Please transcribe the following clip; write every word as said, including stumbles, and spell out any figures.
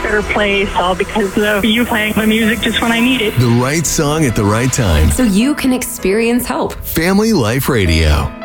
better place, all because of you playing my music just when I need it. The right song at the right time. So you can experience hope. Family Life Radio.